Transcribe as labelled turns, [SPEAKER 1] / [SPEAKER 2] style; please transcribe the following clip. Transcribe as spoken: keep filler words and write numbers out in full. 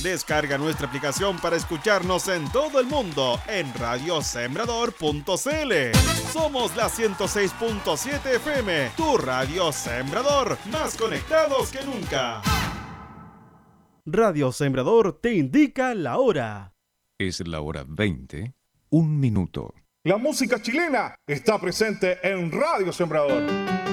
[SPEAKER 1] Descarga nuestra aplicación para escucharnos en todo el mundo en radio sembrador punto c l. Somos la ciento seis punto siete F M, tu radio Sembrador, más conectados que nunca. Radio Sembrador te indica la hora.
[SPEAKER 2] Es la hora veinte, un minuto.
[SPEAKER 3] La música chilena está presente en Radio Sembrador.